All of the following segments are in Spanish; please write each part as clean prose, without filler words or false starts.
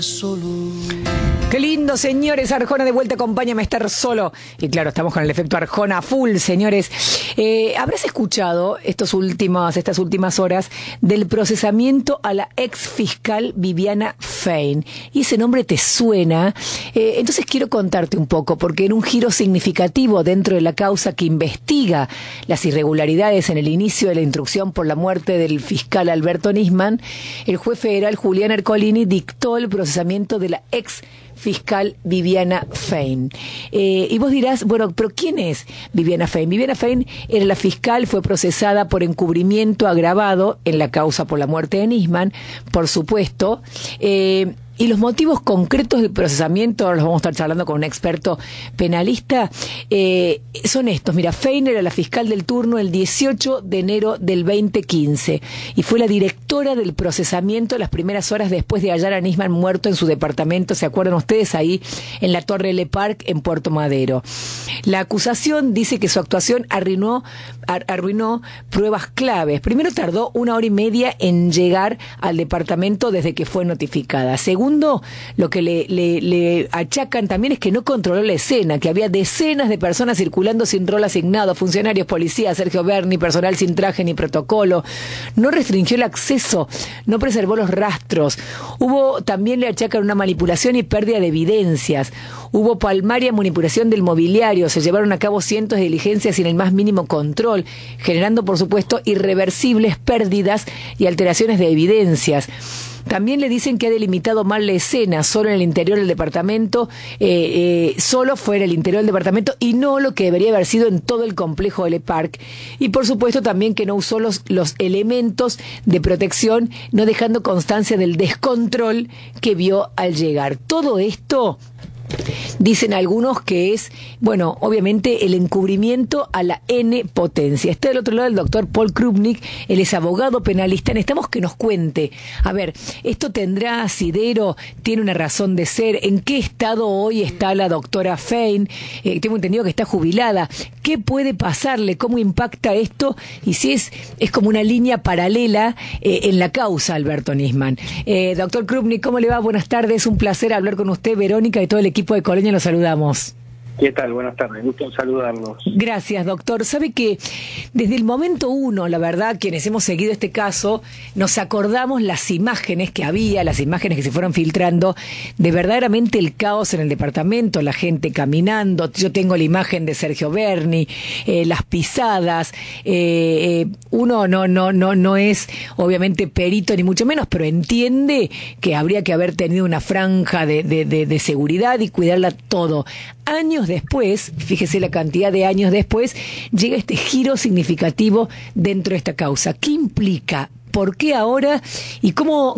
Solo. Qué lindo, señores. Arjona de vuelta, acompáñame a estar solo. Y claro, estamos con el efecto Arjona full, señores. Habrás escuchado estas últimas horas del procesamiento a la ex fiscal Viviana Fein. Y ese nombre te suena. Entonces quiero contarte un poco, porque en un giro significativo dentro de la causa que investiga las irregularidades en el inicio de la instrucción por la muerte del fiscal Alberto Nisman, el juez federal Julián Ercolini dictó el procesamiento de la ex fiscal Viviana Fein. Y vos dirás, bueno, ¿pero quién es Viviana Fein? Viviana Fein era la fiscal, fue procesada por encubrimiento agravado en la causa por la muerte de Nisman, por supuesto. Y los motivos concretos del procesamiento, ahora los vamos a estar charlando con un experto penalista, son estos. Mira, Fein era la fiscal del turno el 18 de enero del 2015 y fue la directora del procesamiento las primeras horas después de hallar a Nisman muerto en su departamento, ¿se acuerdan ustedes? Ahí en la Torre Le Parc, en Puerto Madero. La acusación dice que su actuación arruinó pruebas claves. Primero tardó 1 hora y media en llegar al departamento desde que fue notificada. Segundo, lo que le achacan también es que no controló la escena, que había decenas de personas circulando sin rol asignado, funcionarios, policías, Sergio Berni, personal sin traje ni protocolo. No restringió el acceso, no preservó los rastros. También le achacan una manipulación y pérdida de evidencias. Hubo palmaria manipulación del mobiliario, se llevaron a cabo cientos de diligencias sin el más mínimo control, generando, por supuesto, irreversibles pérdidas y alteraciones de evidencias. También le dicen que ha delimitado mal la escena, solo en el interior del departamento, solo fue en el interior del departamento y no lo que debería haber sido en todo el complejo de Le Parc. Y por supuesto también que no usó los elementos de protección, no dejando constancia del descontrol que vio al llegar. Todo esto, dicen algunos que es, bueno, obviamente el encubrimiento a la N potencia. Está del otro lado el doctor Paul Krupnik, él es abogado penalista. Necesitamos que nos cuente, a ver, ¿esto tendrá asidero? ¿Tiene una razón de ser? ¿En qué estado hoy está la doctora Fein? Tengo entendido que está jubilada. ¿Qué puede pasarle? ¿Cómo impacta esto? Y si es como una línea paralela en la causa Alberto Nisman. Doctor Krupnik, ¿cómo le va? Buenas tardes, un placer hablar con usted, Verónica y todo el equipo de Colonia, los saludamos. ¿Qué tal? Buenas tardes, gusto en saludarlos. Gracias, doctor. Sabe que desde el momento uno, la verdad, quienes hemos seguido este caso, nos acordamos las imágenes que había, las imágenes que se fueron filtrando, de verdaderamente el caos en el departamento, la gente caminando. Yo tengo la imagen de Sergio Berni, las pisadas. Uno no es obviamente perito ni mucho menos, pero entiende que habría que haber tenido una franja de seguridad y cuidarla todo. Años después, fíjese la cantidad de años después, llega este giro significativo dentro de esta causa. ¿Qué implica? ¿Por qué ahora? ¿Y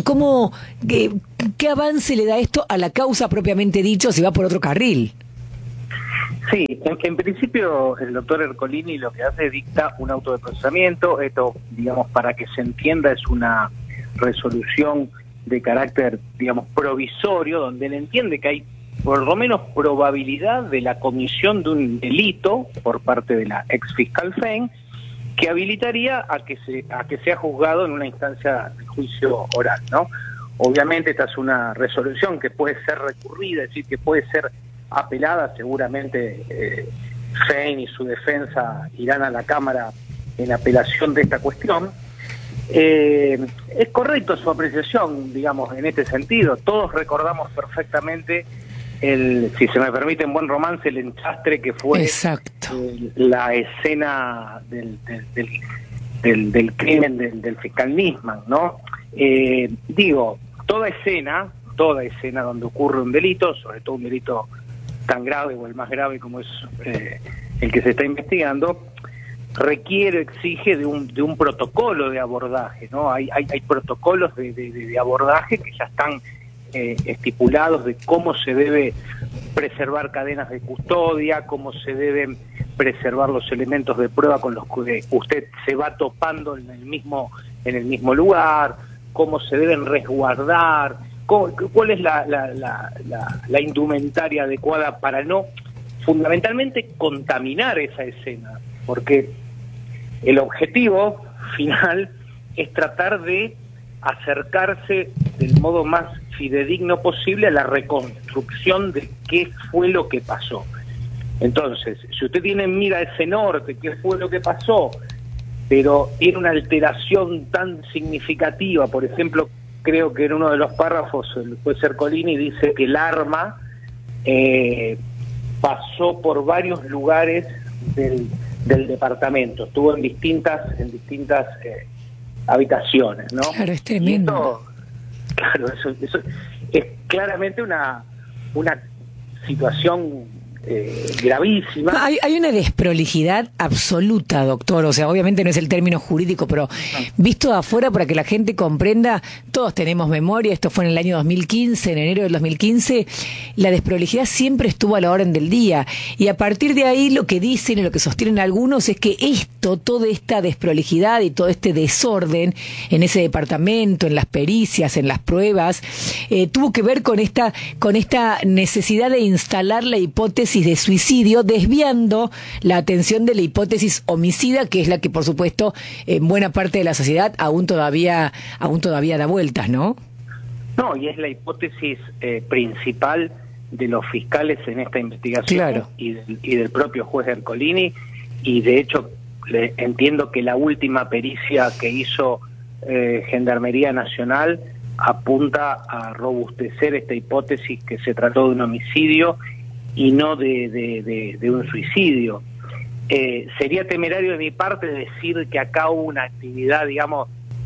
qué avance le da esto a la causa propiamente dicho si va por otro carril? Sí, en principio el doctor Ercolini lo que hace es dicta un auto de procesamiento. Esto, digamos, para que se entienda, es una resolución de carácter, digamos, provisorio, donde él entiende que hay por lo menos probabilidad de la comisión de un delito por parte de la ex fiscal Fein, que habilitaría a que sea juzgado en una instancia de juicio oral, ¿no? Obviamente esta es una resolución que puede ser recurrida, es decir, que puede ser apelada. Seguramente Fein y su defensa irán a la Cámara en apelación de esta cuestión. Es correcto su apreciación, digamos, en este sentido. Todos recordamos perfectamente si se me permite en buen romance, el enchastre que fue la escena del crimen del fiscal Nisman, ¿no? Digo, toda escena donde ocurre un delito, sobre todo un delito tan grave o el más grave como es el que se está investigando, exige de un protocolo de abordaje, ¿no? Hay protocolos de abordaje que ya están estipulados de cómo se debe preservar cadenas de custodia, cómo se deben preservar los elementos de prueba con los que usted se va topando en el mismo lugar, cómo se deben resguardar, cuál es la indumentaria adecuada para no, fundamentalmente, contaminar esa escena, porque el objetivo final es tratar de acercarse del modo más fidedigno posible a la reconstrucción de qué fue lo que pasó. Entonces, si usted tiene en mira ese norte, qué fue lo que pasó, pero tiene una alteración tan significativa, por ejemplo, creo que en uno de los párrafos el juez Ercolini dice que el arma pasó por varios lugares del departamento, estuvo en distintas habitaciones, ¿no? Claro, es tremendo. Claro, eso es claramente una situación gravísima. Hay una desprolijidad absoluta, doctor. O sea, obviamente no es el término jurídico, pero visto de afuera, para que la gente comprenda, todos tenemos memoria. Esto fue en el año 2015, en enero del 2015. La desprolijidad siempre estuvo a la orden del día. Y a partir de ahí, lo que dicen y lo que sostienen algunos es que toda esta desprolijidad y todo este desorden en ese departamento, en las pericias, en las pruebas, tuvo que ver con esta necesidad de instalar la hipótesis de suicidio, desviando la atención de la hipótesis homicida, que es la que, por supuesto, en buena parte de la sociedad aún todavía da vueltas, ¿no? No, y es la hipótesis principal de los fiscales en esta investigación. Claro. y del propio juez Ercolini, y de hecho entiendo que la última pericia que hizo Gendarmería Nacional apunta a robustecer esta hipótesis que se trató de un homicidio y no de un suicidio. Sería temerario de mi parte decir que acá hubo una actividad, digamos,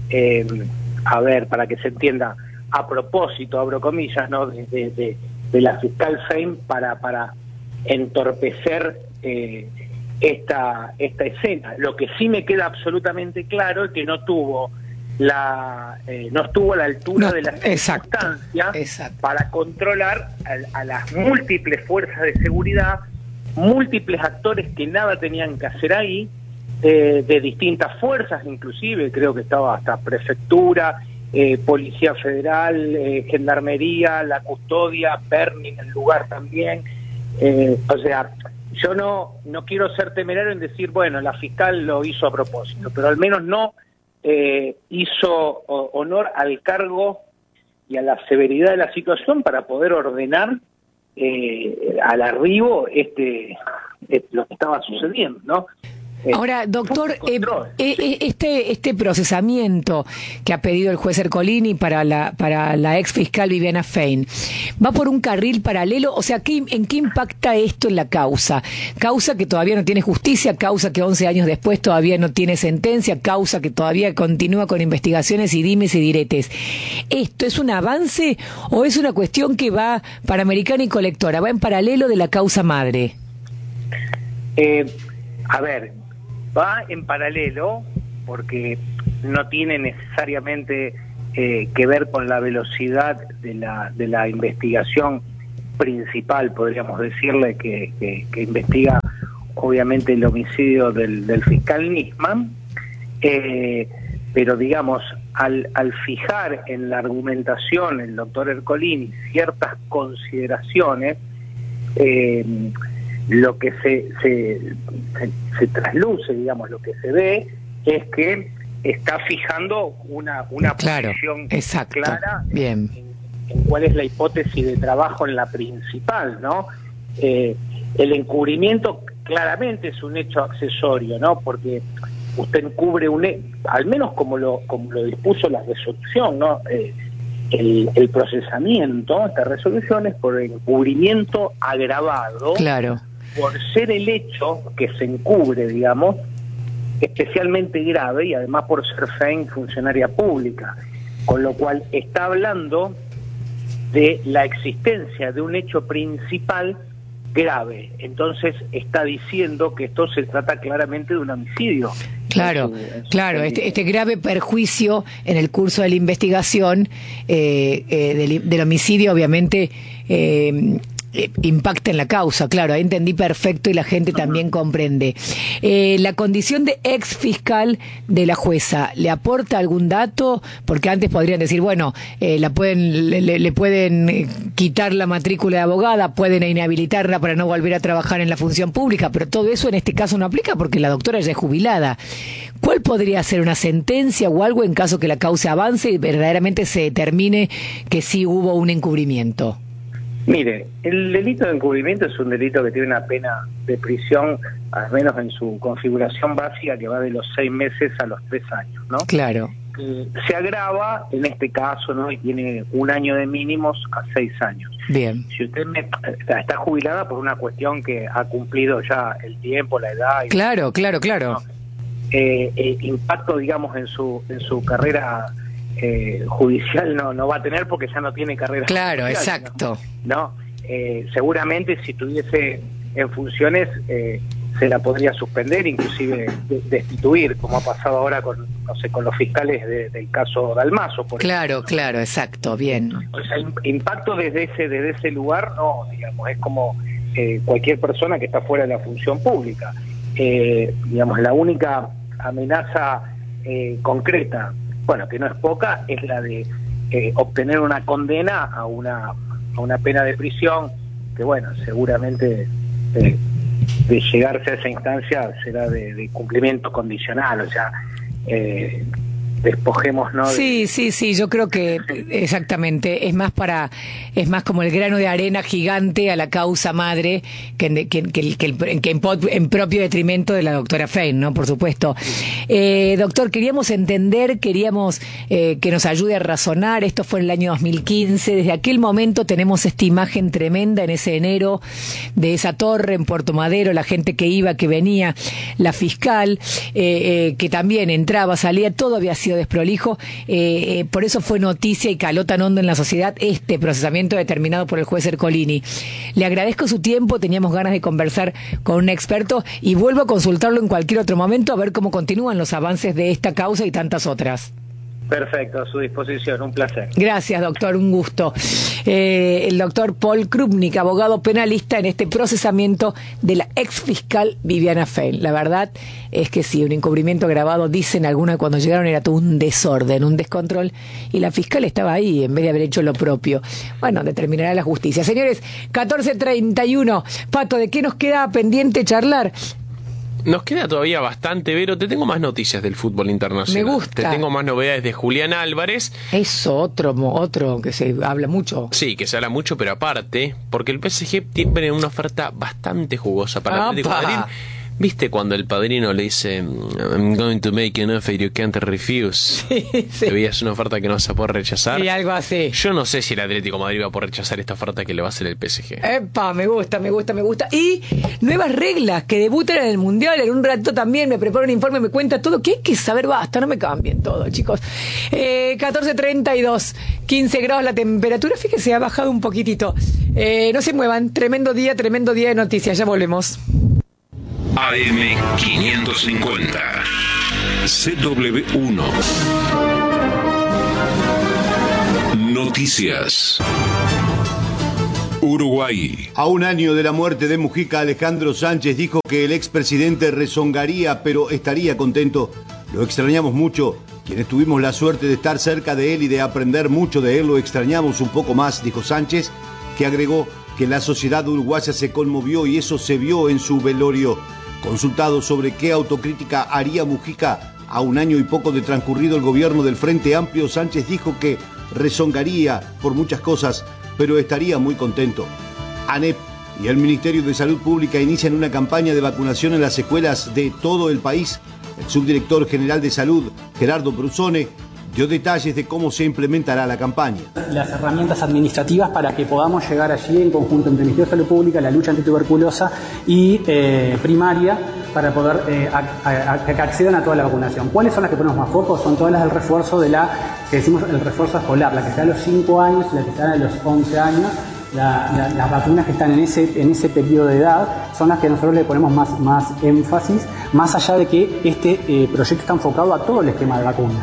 a ver, para que se entienda, a propósito, abro comillas, ¿no?, de la fiscal Fein para entorpecer esta escena. Lo que sí me queda absolutamente claro es que no estuvo a la altura de las circunstancias para controlar a las múltiples fuerzas de seguridad, múltiples actores que nada tenían que hacer ahí, de distintas fuerzas, inclusive creo que estaba hasta prefectura, Policía Federal, Gendarmería, la custodia, Berni en el lugar también. O sea, yo no quiero ser temerario en decir, bueno, la fiscal lo hizo a propósito, pero al menos no hizo honor al cargo y a la severidad de la situación para poder ordenar al arribo lo que estaba sucediendo, ¿no? Ahora, doctor, este procesamiento que ha pedido el juez Ercolini para la ex fiscal Viviana Fein, ¿va por un carril paralelo? O sea, ¿en qué impacta esto en la causa? Causa que todavía no tiene justicia, causa que 11 años después todavía no tiene sentencia, causa que todavía continúa con investigaciones y dimes y diretes. ¿Esto es un avance o es una cuestión que va Panamericana y Colectora, va en paralelo de la causa madre? A ver, va en paralelo porque no tiene necesariamente que ver con la velocidad de la investigación principal, podríamos decirle, que investiga obviamente el homicidio del fiscal Nisman, pero digamos, al fijar en la argumentación el doctor Ercolini ciertas consideraciones, lo que se trasluce, digamos, lo que se ve es que está fijando una posición clara en cuál es la hipótesis de trabajo en la principal, ¿no? El encubrimiento claramente es un hecho accesorio, ¿no? Porque usted encubre al menos como lo dispuso la resolución, ¿no? El procesamiento, esta resolución es por encubrimiento agravado. Claro. Por ser el hecho que se encubre, digamos, especialmente grave, y además por ser Fein funcionaria pública, con lo cual está hablando de la existencia de un hecho principal grave. Entonces está diciendo que esto se trata claramente de un homicidio. Claro, claro, este grave perjuicio en el curso de la investigación del homicidio, obviamente, impacta en la causa, claro, ahí entendí perfecto y la gente también comprende. La condición de ex fiscal de la jueza, ¿le aporta algún dato? Porque antes podrían decir, bueno, le pueden quitar la matrícula de abogada, pueden inhabilitarla para no volver a trabajar en la función pública, pero todo eso en este caso no aplica porque la doctora ya es jubilada. ¿Cuál podría ser una sentencia o algo en caso que la causa avance y verdaderamente se determine que sí hubo un encubrimiento? Mire, el delito de encubrimiento es un delito que tiene una pena de prisión, al menos en su configuración básica, que va de los 6 meses a los 3 años, ¿no? Claro. Se agrava en este caso, ¿no? Y tiene 1 año de mínimos a 6 años. Bien. Si usted está jubilada por una cuestión que ha cumplido ya el tiempo, la edad... Y claro. ¿no? Impacto, digamos, en su carrera judicial no va a tener porque ya no tiene carrera claro, judicial. Exacto. ¿No? Seguramente si estuviese en funciones se la podría suspender, inclusive destituir, como ha pasado ahora con los fiscales del caso Dalmaso. Claro, exacto, bien. O sea, impacto desde ese lugar, no, digamos, es como cualquier persona que está fuera de la función pública. Digamos, la única amenaza concreta, bueno, que no es poca, es la de obtener una condena a una pena de prisión, que bueno, seguramente de llegarse a esa instancia será de cumplimiento condicional, o sea, despojémonos. Sí, yo creo que exactamente, es más como el grano de arena gigante a la causa madre que en propio detrimento de la doctora Fein, ¿no? Por supuesto. Doctor, queríamos que nos ayude a razonar. Esto fue en el año 2015. Desde aquel momento tenemos esta imagen tremenda en ese enero de esa torre en Puerto Madero, la gente que iba, que venía, la fiscal, que también entraba, salía, todo había sido desprolijo, por eso fue noticia y caló tan hondo en la sociedad este procesamiento determinado por el juez Ercolini. Le agradezco su tiempo, teníamos ganas de conversar con un experto y vuelvo a consultarlo en cualquier otro momento a ver cómo continúan los avances de esta causa y tantas otras. Perfecto, a su disposición, un placer. Gracias, doctor, un gusto. El doctor Paul Krupnik, abogado penalista en este procesamiento de la ex fiscal Viviana Fein. La verdad es que sí, un encubrimiento agravado, dicen algunos cuando llegaron era todo un desorden, un descontrol, y la fiscal estaba ahí en vez de haber hecho lo propio. Bueno, determinará la justicia. Señores, 14:31. Pato, ¿de qué nos queda pendiente charlar? Nos queda todavía bastante, Vero. Te tengo más noticias del fútbol internacional. Me gusta. Te tengo más novedades de Julián Álvarez. Eso, otro que se habla mucho. Sí, que se habla mucho, pero aparte, porque el PSG tiene una oferta bastante jugosa para el Atlético de Madrid. ¿Viste cuando el padrino le dice I'm going to make an offer you can't refuse? Sí. Te veías una oferta que no vas a poder rechazar. Y algo así. Yo no sé si el Atlético de Madrid va a poder rechazar esta oferta que le va a hacer el PSG. Epa, me gusta. Y nuevas reglas que debutan en el Mundial. En un rato también me preparo un informe, me cuenta todo. ¿Qué hay que saber? Basta, no me cambien todo, chicos. 14:32, 15 grados la temperatura. Fíjese, ha bajado un poquitito. No se muevan. Tremendo día de noticias. Ya volvemos. AM550 CW1 Noticias. Uruguay. A un año de la muerte de Mujica, Alejandro Sánchez dijo que el expresidente rezongaría, pero estaría contento. Lo extrañamos mucho. Quienes tuvimos la suerte de estar cerca de él y de aprender mucho de él, lo extrañamos un poco más, dijo Sánchez, que agregó que la sociedad uruguaya se conmovió y eso se vio en su velorio. Consultado sobre qué autocrítica haría Mujica a un año y poco de transcurrido el gobierno del Frente Amplio, Sánchez dijo que rezongaría por muchas cosas, pero estaría muy contento. ANEP y el Ministerio de Salud Pública inician una campaña de vacunación en las escuelas de todo el país. El subdirector general de Salud, Gerardo Brusone, dio detalles de cómo se implementará la campaña. Las herramientas administrativas para que podamos llegar allí en conjunto entre el Ministerio de Salud Pública, la lucha antituberculosa y primaria para poder que accedan a toda la vacunación. ¿Cuáles son las que ponemos más foco? Son todas las del refuerzo que decimos el refuerzo escolar, la que se da a los 5 años, la que se da a los 11 años. Las vacunas que están en ese periodo de edad son las que nosotros le ponemos más énfasis, más allá de que este proyecto está enfocado a todo el esquema de vacunas.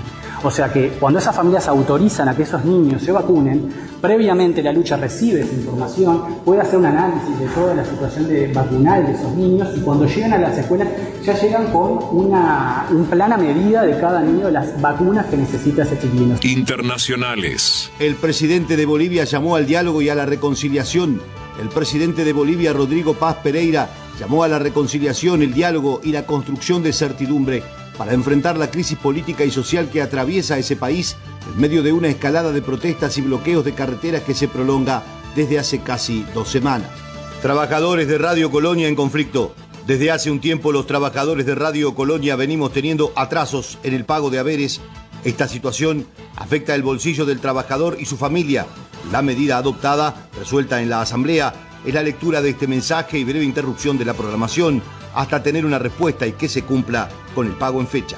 O sea que cuando esas familias autorizan a que esos niños se vacunen, previamente la lucha recibe esa información, puede hacer un análisis de toda la situación vacunal de esos niños y cuando llegan a las escuelas ya llegan con un plan a medida de cada niño de las vacunas que necesita ese chiquilino. Internacionales. El presidente de Bolivia llamó al diálogo y a la reconciliación. El presidente de Bolivia, Rodrigo Paz Pereira, llamó a la reconciliación, el diálogo y la construcción de certidumbre para enfrentar la crisis política y social que atraviesa ese país en medio de una escalada de protestas y bloqueos de carreteras que se prolonga desde hace casi 2 semanas. Trabajadores de Radio Colonia en conflicto. Desde hace un tiempo los trabajadores de Radio Colonia venimos teniendo atrasos en el pago de haberes. Esta situación afecta el bolsillo del trabajador y su familia. La medida adoptada, resuelta en la Asamblea, es la lectura de este mensaje y breve interrupción de la programación hasta tener una respuesta y que se cumpla con el pago en fecha.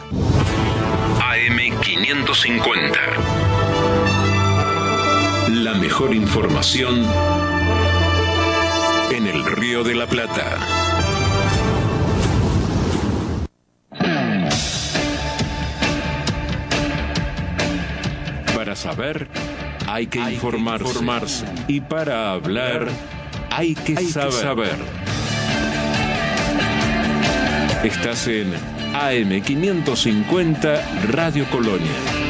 AM550. La mejor información en el Río de la Plata. Para saber, hay que informarse. Y para hablar, hay que saber. Estás en AM550 Radio Colonia.